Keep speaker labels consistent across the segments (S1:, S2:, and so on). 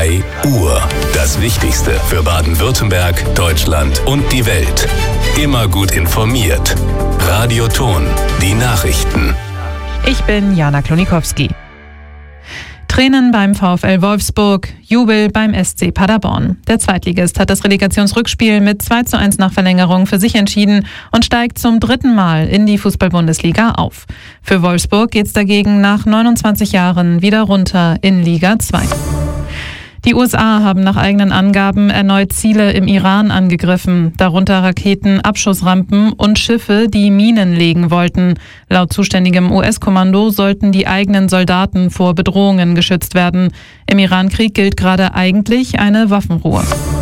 S1: 3 Uhr. Das Wichtigste für Baden-Württemberg, Deutschland und die Welt. Immer gut informiert. Radio Ton, die Nachrichten.
S2: Ich bin Jana Klonikowski. Tränen beim VfL Wolfsburg, Jubel beim SC Paderborn. Der Zweitligist hat das Relegationsrückspiel mit 2:1 nach Verlängerung für sich entschieden und steigt zum 3. Mal in die Fußball-Bundesliga auf. Für Wolfsburg geht's dagegen nach 29 Jahren wieder runter in Liga 2. Die USA haben nach eigenen Angaben erneut Ziele im Iran angegriffen, darunter Raketen, Abschussrampen und Schiffe, die Minen legen wollten. Laut zuständigem US-Kommando sollten die eigenen Soldaten vor Bedrohungen geschützt werden. Im Iran-Krieg gilt gerade eigentlich eine Waffenruhe.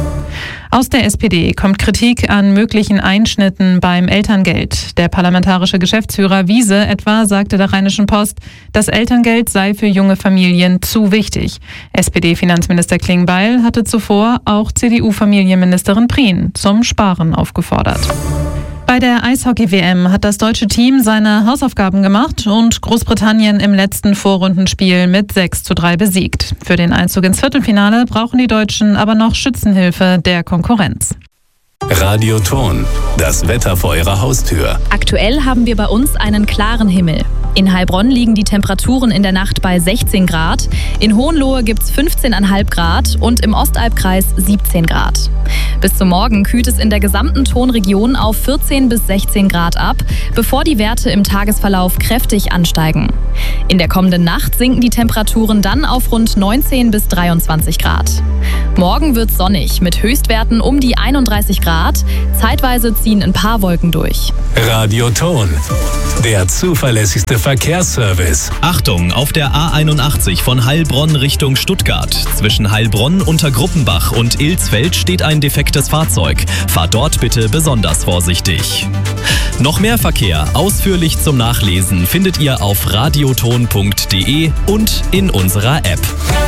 S2: Aus der SPD kommt Kritik an möglichen Einschnitten beim Elterngeld. Der parlamentarische Geschäftsführer Wiese etwa sagte der Rheinischen Post, das Elterngeld sei für junge Familien zu wichtig. SPD-Finanzminister Klingbeil hatte zuvor auch CDU-Familienministerin Prien zum Sparen aufgefordert. Bei der Eishockey-WM hat das deutsche Team seine Hausaufgaben gemacht und Großbritannien im letzten Vorrundenspiel mit 6:3 besiegt. Für den Einzug ins Viertelfinale brauchen die Deutschen aber noch Schützenhilfe der Konkurrenz.
S1: Radio Ton, das Wetter vor Ihrer Haustür.
S3: Aktuell haben wir bei uns einen klaren Himmel. In Heilbronn liegen die Temperaturen in der Nacht bei 16 Grad. In Hohenlohe gibt es 15,5 Grad und im Ostalbkreis 17 Grad. Bis zum Morgen kühlt es in der gesamten Tonregion auf 14 bis 16 Grad ab, bevor die Werte im Tagesverlauf kräftig ansteigen. In der kommenden Nacht sinken die Temperaturen dann auf rund 19 bis 23 Grad. Morgen wird es sonnig mit Höchstwerten um die 31 Grad. Zeitweise ziehen ein paar Wolken durch.
S1: Radio Ton, der zuverlässigste Verkehrsservice.
S4: Achtung, auf der A81 von Heilbronn Richtung Stuttgart. Zwischen Heilbronn, Untergruppenbach und Ilsfeld steht ein defektes Fahrzeug. Fahrt dort bitte besonders vorsichtig. Noch mehr Verkehr ausführlich zum Nachlesen findet ihr auf radioton.de und in unserer App.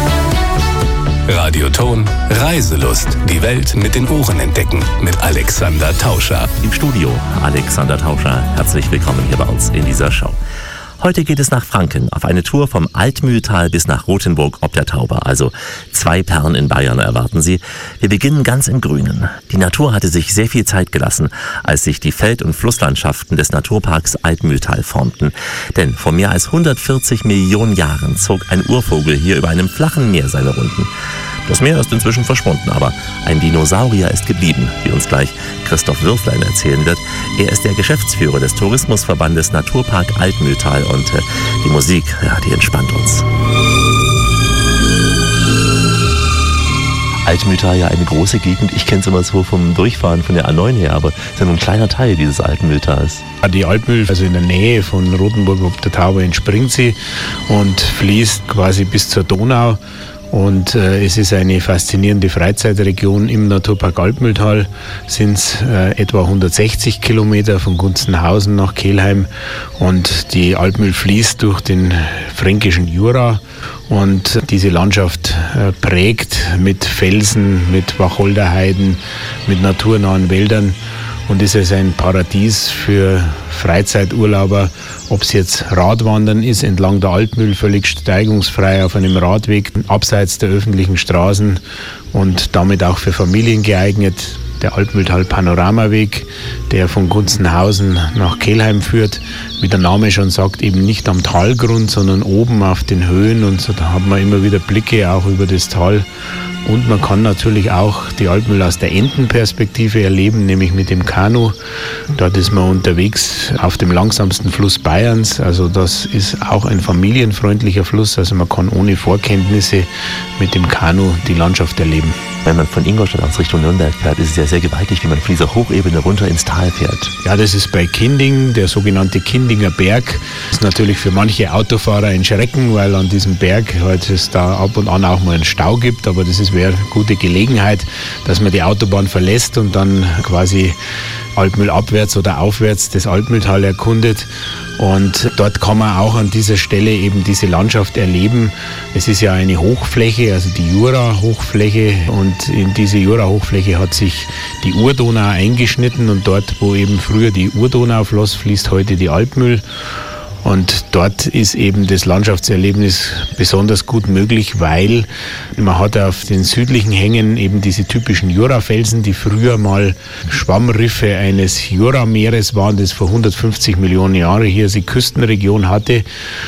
S1: Radio Ton, Reiselust. Die Welt mit den Ohren entdecken. Mit Alexander Tauscher.
S5: Im Studio Alexander Tauscher. Herzlich willkommen hier bei uns in dieser Show. Heute geht es nach Franken auf eine Tour vom Altmühltal bis nach Rothenburg ob der Tauber. Also 2 Perlen in Bayern erwarten Sie. Wir beginnen ganz im Grünen. Die Natur hatte sich sehr viel Zeit gelassen, als sich die Feld- und Flusslandschaften des Naturparks Altmühltal formten. Denn vor mehr als 140 Millionen Jahren zog ein Urvogel hier über einem flachen Meer seine Runden. Das Meer ist inzwischen verschwunden, aber ein Dinosaurier ist geblieben, wie uns gleich Christoph Würflein erzählen wird. Er ist der Geschäftsführer des Tourismusverbandes Naturpark Altmühltal und die Musik, ja, die entspannt uns. Altmühltal, ja, eine große Gegend. Ich kenne es immer so vom Durchfahren von der A9 her, aber es ist ja nur ein kleiner Teil dieses Altmühltals.
S6: Die Altmühl, also in der Nähe von Rothenburg ob der Tauber, entspringt sie und fließt quasi bis zur Donau. Und es ist eine faszinierende Freizeitregion. Im Naturpark Altmühltal sind es etwa 160 Kilometer von Gunzenhausen nach Kelheim. Und die Altmühl fließt durch den fränkischen Jura. Und diese Landschaft prägt mit Felsen, mit Wacholderheiden, mit naturnahen Wäldern. Und es ist ein Paradies für Freizeiturlauber, ob es jetzt Radwandern ist, entlang der Altmühl, völlig steigungsfrei auf einem Radweg, abseits der öffentlichen Straßen und damit auch für Familien geeignet. Der Altmühltal Panoramaweg, der von Gunzenhausen nach Kelheim führt, wie der Name schon sagt, eben nicht am Talgrund, sondern oben auf den Höhen. Und so da hat man immer wieder Blicke auch über das Tal. Und man kann natürlich auch die Altmühl aus der Entenperspektive erleben, nämlich mit dem Kanu. Dort ist man unterwegs auf dem langsamsten Fluss Bayerns. Also das ist auch ein familienfreundlicher Fluss. Also man kann ohne Vorkenntnisse mit dem Kanu die Landschaft erleben.
S5: Wenn man von Ingolstadt aus Richtung Nürnberg fährt, ist es ja sehr gewaltig, wie man von dieser Hochebene runter ins Tal fährt.
S6: Ja, das ist bei Kinding, der sogenannte Kindinger Berg. Das ist natürlich für manche Autofahrer ein Schrecken, weil an diesem Berg halt es da ab und an auch mal einen Stau gibt. Aber das wäre eine gute Gelegenheit, dass man die Autobahn verlässt und dann quasi Altmühl abwärts oder aufwärts das Altmühltal erkundet. Und dort kann man auch an dieser Stelle eben diese Landschaft erleben. Es ist ja eine Hochfläche, also die Jura-Hochfläche. Und in diese Jura-Hochfläche hat sich die Urdonau eingeschnitten. Und dort, wo eben früher die Urdonau floss, fließt heute die Altmühl. Und dort ist eben das Landschaftserlebnis besonders gut möglich, weil man hat auf den südlichen Hängen eben diese typischen Jurafelsen, die früher mal Schwammriffe eines Jurameeres waren, das vor 150 Millionen Jahren hier die Küstenregion hatte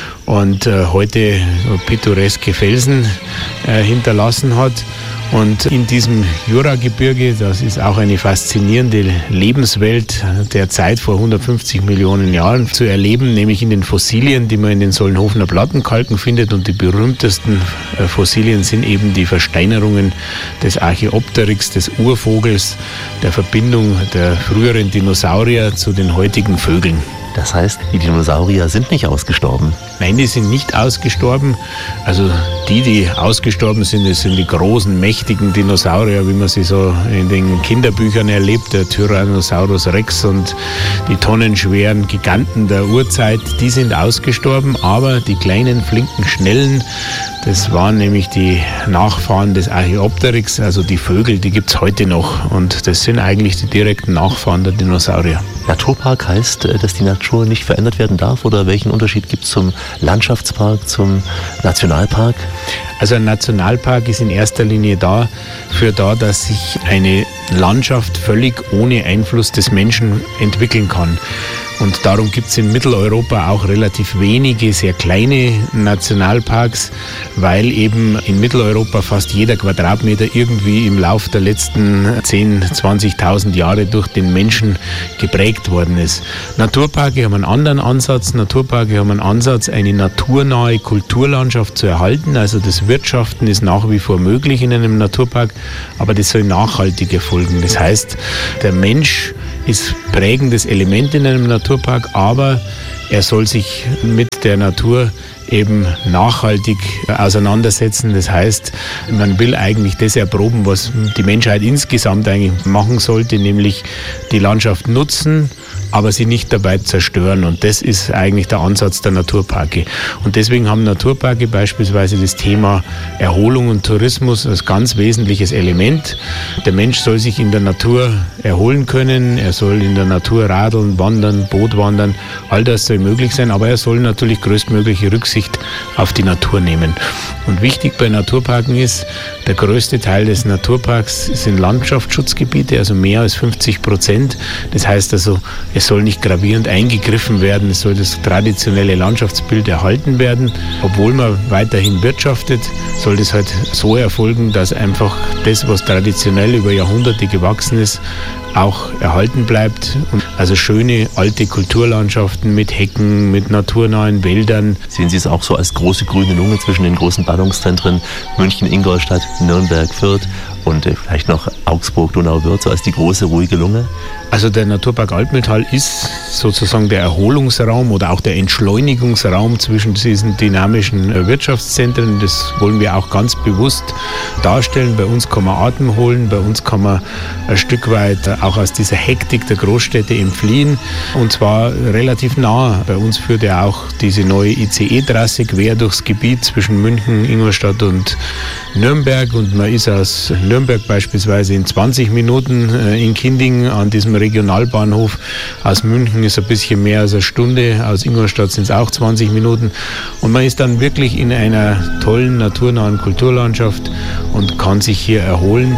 S6: und heute pittoreske Felsen hinterlassen hat. Und in diesem Juragebirge, das ist auch eine faszinierende Lebenswelt der Zeit vor 150 Millionen Jahren zu erleben, nämlich in den Fossilien, die man in den Solnhofener Plattenkalken findet. Und die berühmtesten Fossilien sind eben die Versteinerungen des Archaeopteryx, des Urvogels, der Verbindung der früheren Dinosaurier zu den heutigen Vögeln.
S5: Das heißt, die Dinosaurier sind nicht ausgestorben?
S6: Nein, die sind nicht ausgestorben. Also die ausgestorben sind, das sind die großen, mächtigen Dinosaurier, wie man sie so in den Kinderbüchern erlebt, der Tyrannosaurus Rex und die tonnenschweren Giganten der Urzeit, die sind ausgestorben, aber die kleinen, flinken, schnellen, das waren nämlich die Nachfahren des Archaeopteryx, also die Vögel, die gibt es heute noch und das sind eigentlich die direkten Nachfahren der Dinosaurier.
S5: Naturpark heißt, dass die Natur nicht verändert werden darf, oder welchen Unterschied gibt es zum Landschaftspark, zum Nationalpark?
S6: Also ein Nationalpark ist in erster Linie dafür da, dass sich eine Landschaft völlig ohne Einfluss des Menschen entwickeln kann. Und darum gibt es in Mitteleuropa auch relativ wenige, sehr kleine Nationalparks, weil eben in Mitteleuropa fast jeder Quadratmeter irgendwie im Lauf der letzten 10.000, 20.000 Jahre durch den Menschen geprägt worden ist. Naturparke haben einen anderen Ansatz. Naturparke haben einen Ansatz, eine naturnahe Kulturlandschaft zu erhalten. Also das Wirtschaften ist nach wie vor möglich in einem Naturpark, aber das soll nachhaltig erfolgen. Das heißt, der Mensch ist prägendes Element in einem Naturpark, aber er soll sich mit der Natur eben nachhaltig auseinandersetzen. Das heißt, man will eigentlich das erproben, was die Menschheit insgesamt eigentlich machen sollte, nämlich die Landschaft nutzen, aber sie nicht dabei zerstören. Und das ist eigentlich der Ansatz der Naturparke. Und deswegen haben Naturparke beispielsweise das Thema Erholung und Tourismus als ganz wesentliches Element. Der Mensch soll sich in der Natur erholen können, er soll in der Natur radeln, wandern, Boot wandern, all das soll möglich sein, aber er soll natürlich größtmögliche Rücksicht auf die Natur nehmen. Und wichtig bei Naturparken ist, der größte Teil des Naturparks sind Landschaftsschutzgebiete, also mehr als 50%. Das heißt also, es soll nicht gravierend eingegriffen werden, es soll das traditionelle Landschaftsbild erhalten werden. Obwohl man weiterhin wirtschaftet, soll das halt so erfolgen, dass einfach das, was traditionell über Jahrhunderte gewachsen ist, auch erhalten bleibt. Also schöne alte Kulturlandschaften mit Hecken, mit naturnahen Wäldern.
S5: Sehen Sie es auch so als große grüne Lunge zwischen den großen Ballungszentren München, Ingolstadt, Nürnberg, Fürth und vielleicht noch Augsburg, Donauwörth, so als die große ruhige Lunge?
S6: Also der Naturpark Altmühltal ist sozusagen der Erholungsraum oder auch der Entschleunigungsraum zwischen diesen dynamischen Wirtschaftszentren. Das wollen wir auch ganz bewusst darstellen. Bei uns kann man Atem holen, bei uns kann man ein Stück weit auch aus dieser Hektik der Großstädte entfliehen, und zwar relativ nah. Bei uns führt ja auch diese neue ICE-Trasse quer durchs Gebiet zwischen München, Ingolstadt und Nürnberg, und man ist aus Nürnberg beispielsweise in 20 Minuten in Kinding an diesem Regionalbahnhof. Aus München ist ein bisschen mehr als eine Stunde, aus Ingolstadt sind es auch 20 Minuten, und man ist dann wirklich in einer tollen, naturnahen Kulturlandschaft und kann sich hier erholen.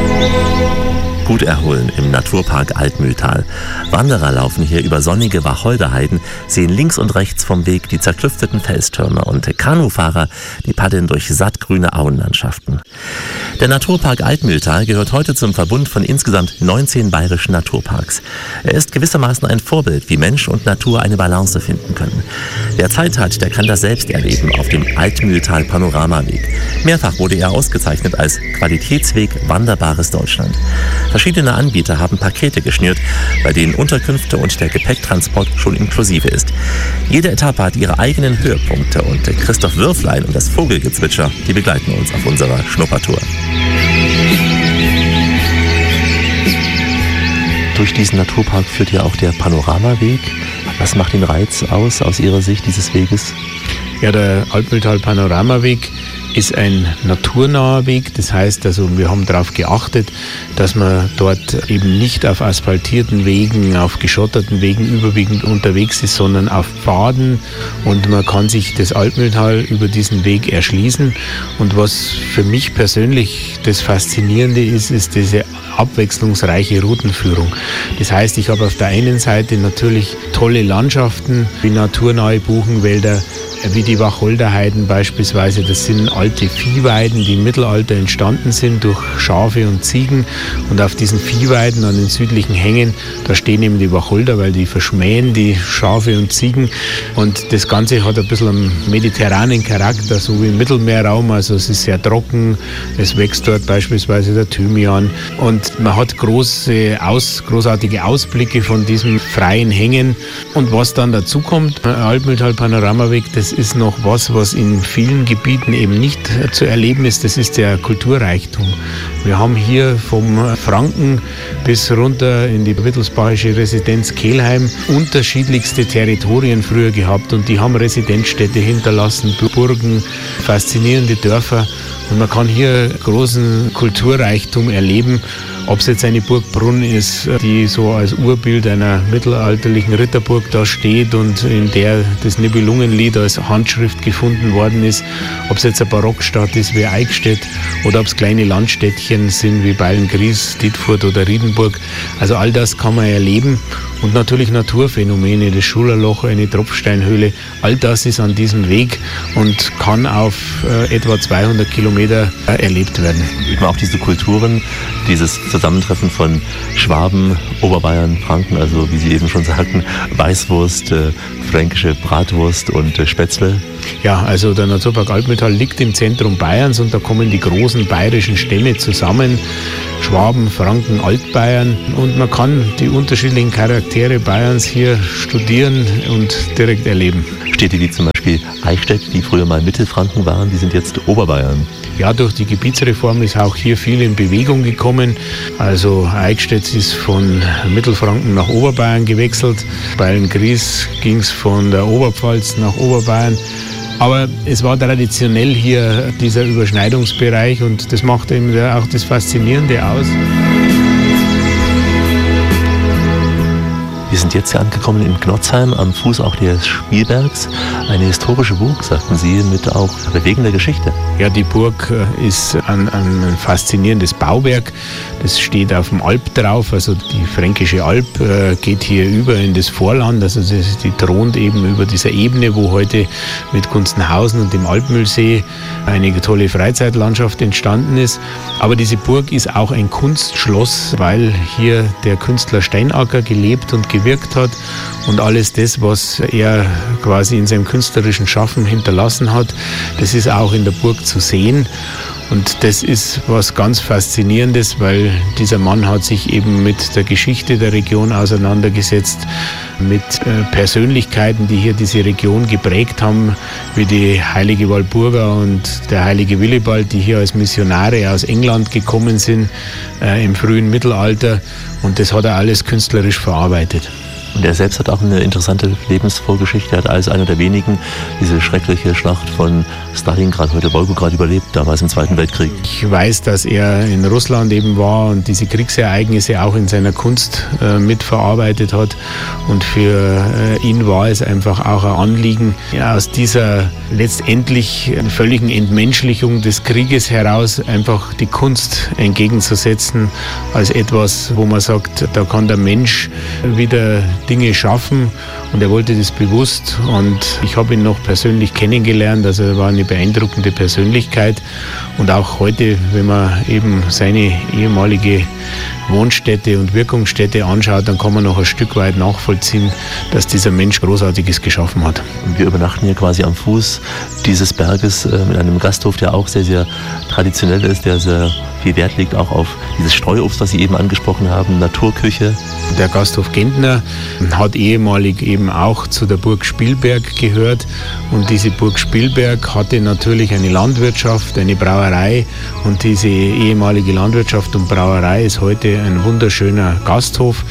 S5: Gut erholen im Naturpark Altmühltal. Wanderer laufen hier über sonnige Wacholderheiden, sehen links und rechts vom Weg die zerklüfteten Felstürme, und Kanufahrer, die paddeln durch sattgrüne Auenlandschaften. Der Naturpark Altmühltal gehört heute zum Verbund von insgesamt 19 bayerischen Naturparks. Er ist gewissermaßen ein Vorbild, wie Mensch und Natur eine Balance finden können. Wer Zeit hat, der kann das selbst erleben auf dem Altmühltal Panoramaweg. Mehrfach wurde er ausgezeichnet als Qualitätsweg Wanderbares Deutschland. Verschiedene Anbieter haben Pakete geschnürt, bei denen Unterkünfte und der Gepäcktransport schon inklusive ist. Jede Etappe hat ihre eigenen Höhepunkte, und Christoph Würflein und das Vogelgezwitscher, die begleiten uns auf unserer Schnuppertour. Durch diesen Naturpark führt ja auch der Panoramaweg. Was macht den Reiz aus Ihrer Sicht dieses Weges?
S6: Ja, der Altmühltal Panoramaweg ist ein naturnaher Weg. Das heißt also, wir haben darauf geachtet, dass man dort eben nicht auf asphaltierten Wegen, auf geschotterten Wegen überwiegend unterwegs ist, sondern auf Pfaden, und man kann sich das Altmühltal über diesen Weg erschließen. Und was für mich persönlich das Faszinierende ist diese abwechslungsreiche Routenführung. Das heißt, ich habe auf der einen Seite natürlich tolle Landschaften wie naturnahe Buchenwälder, wie die Wacholderheiden beispielsweise. Das sind alte Viehweiden, die im Mittelalter entstanden sind durch Schafe und Ziegen. Und auf diesen Viehweiden an den südlichen Hängen, da stehen eben die Wacholder, weil die verschmähen die Schafe und Ziegen. Und das Ganze hat ein bisschen einen mediterranen Charakter, so wie im Mittelmeerraum. Also es ist sehr trocken, es wächst dort beispielsweise der Thymian. Und man hat großartige Ausblicke von diesen freien Hängen. Und was dann dazu kommt, Altmühltal-Panoramaweg, das ist noch was in vielen Gebieten eben nicht zu erleben ist, das ist der Kulturreichtum. Wir haben hier vom Franken bis runter in die wittelsbachische Residenz Kelheim unterschiedlichste Territorien früher gehabt, und die haben Residenzstädte hinterlassen, Burgen, faszinierende Dörfer, und man kann hier großen Kulturreichtum erleben. Ob es jetzt eine Burg Brunn ist, die so als Urbild einer mittelalterlichen Ritterburg da steht und in der das Nibelungenlied als Handschrift gefunden worden ist, ob es jetzt eine Barockstadt ist wie Eichstätt oder ob es kleine Landstädtchen sind wie Beilngries, Dietfurt oder Riedenburg. Also all das kann man erleben. Und natürlich Naturphänomene, das Schulerloch, eine Tropfsteinhöhle, all das ist an diesem Weg und kann auf etwa 200 Kilometer erlebt werden.
S5: Eben auch diese Kulturen, dieses Zusammentreffen von Schwaben, Oberbayern, Franken, also wie Sie eben schon sagten, Weißwurst, fränkische Bratwurst und Spätzle.
S6: Ja, also der Naturpark Altmühltal liegt im Zentrum Bayerns, und da kommen die großen bayerischen Stämme zusammen. Schwaben, Franken, Altbayern, und man kann die unterschiedlichen Charaktere Bayerns hier studieren und direkt erleben.
S5: Städte wie zum Beispiel Eichstätt, die früher mal Mittelfranken waren, die sind jetzt Oberbayern.
S6: Ja, durch die Gebietsreform ist auch hier viel in Bewegung gekommen. Also Eichstätt ist von Mittelfranken nach Oberbayern gewechselt. Beilngries ging es von der Oberpfalz nach Oberbayern. Aber es war traditionell hier dieser Überschneidungsbereich, und das macht eben auch das Faszinierende aus.
S5: Wir sind jetzt hier angekommen in Gnotzheim, am Fuß auch des Spielbergs. Eine historische Burg, sagten Sie, mit auch bewegender Geschichte.
S6: Ja, die Burg ist ein faszinierendes Bauwerk. Das steht auf dem Alp drauf, also die Fränkische Alb geht hier über in das Vorland. Also die thront eben über dieser Ebene, wo heute mit Gunzenhausen und dem Altmühlsee eine tolle Freizeitlandschaft entstanden ist. Aber diese Burg ist auch ein Kunstschloss, weil hier der Künstler Steinacker gelebt und gewirkt hat, und alles das, was er quasi in seinem künstlerischen Schaffen hinterlassen hat, das ist auch in der Burg zu sehen. Und das ist was ganz Faszinierendes, weil dieser Mann hat sich eben mit der Geschichte der Region auseinandergesetzt, mit Persönlichkeiten, die hier diese Region geprägt haben, wie die heilige Walburga und der heilige Willibald, die hier als Missionare aus England gekommen sind im frühen Mittelalter. Und das hat er alles künstlerisch verarbeitet.
S5: Und er selbst hat auch eine interessante Lebensvorgeschichte. Er hat als einer der wenigen diese schreckliche Schlacht von Stalingrad, heute Wolgograd, überlebt, damals im Zweiten Weltkrieg.
S6: Ich weiß, dass er in Russland eben war und diese Kriegsereignisse auch in seiner Kunst mitverarbeitet hat. Und für ihn war es einfach auch ein Anliegen, aus dieser letztendlich völligen Entmenschlichung des Krieges heraus einfach die Kunst entgegenzusetzen als etwas, wo man sagt, da kann der Mensch wieder Dinge schaffen, und er wollte das bewusst, und ich habe ihn noch persönlich kennengelernt, also er war eine beeindruckende Persönlichkeit, und auch heute, wenn man eben seine ehemalige Wohnstätte und Wirkungsstätte anschaut, dann kann man noch ein Stück weit nachvollziehen, dass dieser Mensch Großartiges geschaffen hat.
S5: Wir übernachten hier quasi am Fuß dieses Berges in einem Gasthof, der auch sehr, sehr traditionell ist, der sehr viel Wert legt auch auf dieses Streuobst, was Sie eben angesprochen haben, Naturküche.
S6: Der Gasthof Gentner hat ehemalig eben auch zu der Burg Spielberg gehört, und diese Burg Spielberg hatte natürlich eine Landwirtschaft, eine Brauerei, und diese ehemalige Landwirtschaft und Brauerei ist heute ein wunderschöner Gasthof.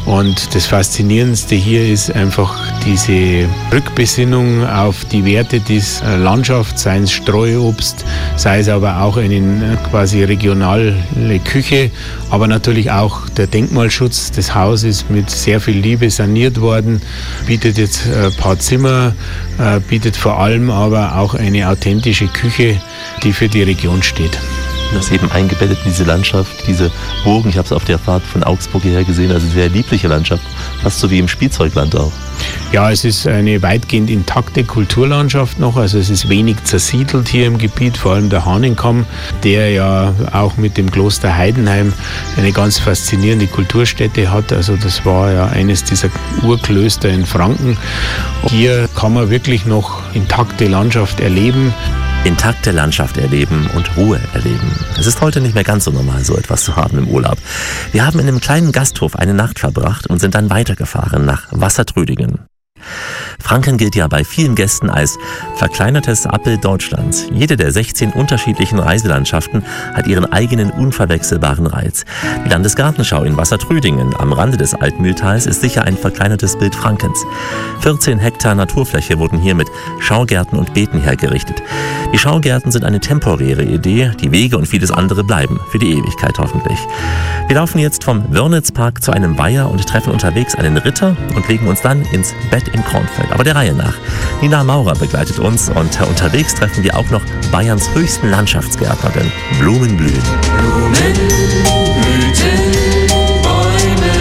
S6: Und das Faszinierendste hier ist einfach diese Rückbesinnung auf die Werte des Landschaft, sei es Streuobst, sei es aber auch eine quasi regionale Küche, aber natürlich auch der Denkmalschutz. Das Haus ist mit sehr viel Liebe saniert worden, bietet jetzt ein paar Zimmer, bietet vor allem aber auch eine authentische Küche, die für die Region steht.
S5: Das eben eingebettet in diese Landschaft, diese Burgen. Ich habe es auf der Fahrt von Augsburg hierher gesehen, also sehr liebliche Landschaft, fast so wie im Spielzeugland auch.
S6: Ja, es ist eine weitgehend intakte Kulturlandschaft noch, also es ist wenig zersiedelt hier im Gebiet, vor allem der Hahnenkamm, der ja auch mit dem Kloster Heidenheim eine ganz faszinierende Kulturstätte hat, also das war ja eines dieser Urklöster in Franken. Hier kann man wirklich noch intakte Landschaft erleben.
S5: Intakte Landschaft erleben und Ruhe erleben. Es ist heute nicht mehr ganz so normal, so etwas zu haben im Urlaub. Wir haben in einem kleinen Gasthof eine Nacht verbracht und sind dann weitergefahren nach Wassertrüdingen. Franken gilt ja bei vielen Gästen als verkleinertes Abbild Deutschlands. Jede der 16 unterschiedlichen Reiselandschaften hat ihren eigenen unverwechselbaren Reiz. Die Landesgartenschau in Wassertrüdingen am Rande des Altmühltals ist sicher ein verkleinertes Bild Frankens. 14 Hektar Naturfläche wurden hier mit Schaugärten und Beeten hergerichtet. Die Schaugärten sind eine temporäre Idee, die Wege und vieles andere bleiben, für die Ewigkeit hoffentlich. Wir laufen jetzt vom Wörnitzpark zu einem Weiher und treffen unterwegs einen Ritter und legen uns dann ins Bett im Kornfeld. Aber der Reihe nach. Nina Maurer begleitet uns und unterwegs treffen wir auch noch Bayerns höchsten Landschaftsgärtner, denn Blumen blühen.
S7: Blumen, Blüten, Bäume,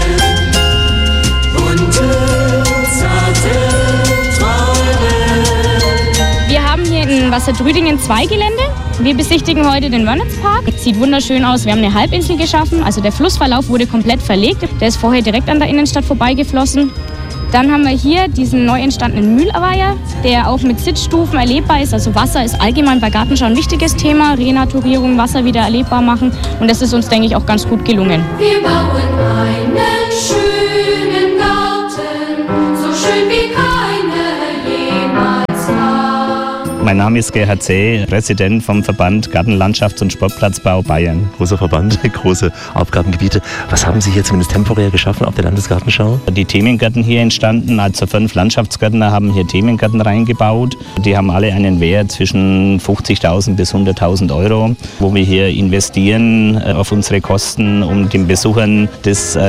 S7: bunte, zarte Träume.
S8: Wir haben hier in Wassertrüdingen 2 Gelände. Wir besichtigen heute den Wörnitzpark. Sieht wunderschön aus. Wir haben eine Halbinsel geschaffen. Also der Flussverlauf wurde komplett verlegt. Der ist vorher direkt an der Innenstadt vorbeigeflossen. Dann haben wir hier diesen neu entstandenen Mühlweiher, der auch mit Sitzstufen erlebbar ist. Also Wasser ist allgemein bei Gartenschau ein wichtiges Thema. Renaturierung, Wasser wieder erlebbar machen. Und das ist uns, denke ich, auch ganz gut gelungen.
S7: Wir bauen einen schönen Garten, so schön wie keiner jemals war.
S9: Mein Name ist Gerhard Zäh, Präsident vom Verband Garten-, Landschafts- und Sportplatzbau Bayern.
S5: Großer Verband, große Aufgabengebiete. Was haben Sie hier zumindest temporär geschaffen auf der Landesgartenschau?
S9: Die Themengärten hier entstanden, also 5 Landschaftsgärtner haben hier Themengärten reingebaut. Die haben alle einen Wert zwischen 50.000 bis 100.000 Euro, wo wir hier investieren auf unsere Kosten, um den Besuchern das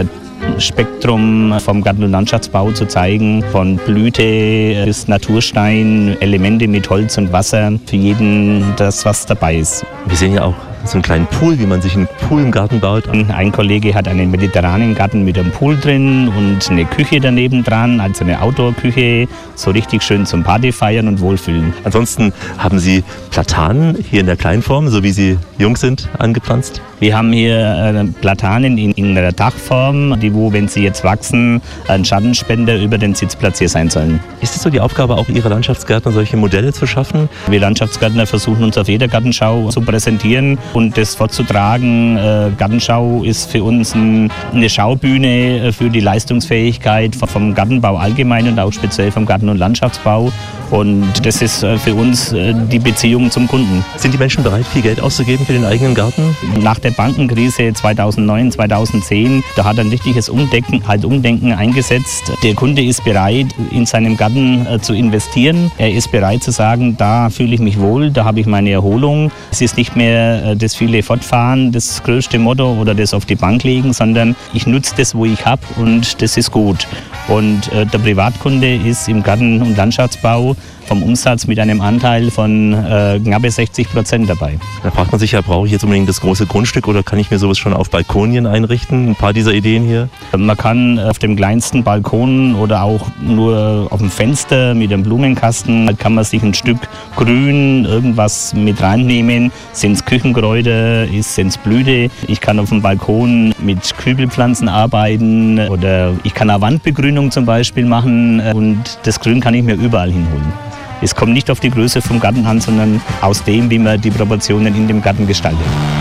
S9: Spektrum vom Garten- und Landschaftsbau zu zeigen, von Blüte bis Naturstein, Elemente mit Holz und Wasser, für jeden das, was dabei ist.
S5: Wir sehen ja auch so einen kleinen Pool, wie man sich einen Pool im Garten baut.
S9: Ein Kollege hat einen mediterranen Garten mit einem Pool drin und eine Küche daneben dran, also eine Outdoor-Küche, so richtig schön zum Party feiern und wohlfühlen.
S5: Ansonsten haben Sie Platanen hier in der Kleinform, so wie sie jung sind, angepflanzt?
S9: Wir haben hier Platanen in der Dachform, die wo, wenn sie jetzt wachsen, ein Schattenspender über den Sitzplatz hier sein sollen.
S5: Ist es so die Aufgabe auch Ihrer Landschaftsgärtner, solche Modelle zu schaffen?
S9: Wir Landschaftsgärtner versuchen uns auf jeder Gartenschau zu präsentieren und das vorzutragen. Gartenschau ist für uns eine Schaubühne für die Leistungsfähigkeit vom Gartenbau allgemein und auch speziell vom Garten- und Landschaftsbau. Und das ist für uns die Beziehung zum Kunden.
S5: Sind die Menschen bereit, viel Geld auszugeben für den eigenen Garten?
S9: Nach der Bankenkrise 2009, 2010, da hat ein richtiges Umdenken eingesetzt. Der Kunde ist bereit, in seinem Garten zu investieren. Er ist bereit zu sagen, da fühle ich mich wohl, da habe ich meine Erholung. Es ist nicht mehr das viele Fortfahren, das größte Motto oder das auf die Bank legen, sondern ich nutze das, wo ich habe und das ist gut. Und der Privatkunde ist im Garten- und Landschaftsbau vom Umsatz mit einem Anteil von knappe 60% dabei.
S5: Da fragt man sich ja, brauche ich jetzt unbedingt das große Grundstück oder kann ich mir sowas schon auf Balkonien einrichten? Ein paar dieser Ideen hier?
S9: Man kann auf dem kleinsten Balkon oder auch nur auf dem Fenster mit einem Blumenkasten, kann man sich ein Stück Grün, irgendwas mit reinnehmen. Sind es Küchenkräuter, sind es Blüte? Ich kann auf dem Balkon mit Kübelpflanzen arbeiten oder ich kann eine Wandbegrünung zum Beispiel machen und das Grün kann ich mir überall hinholen. Es kommt nicht auf die Größe vom Garten an, sondern aus dem, wie man die Proportionen in dem Garten gestaltet.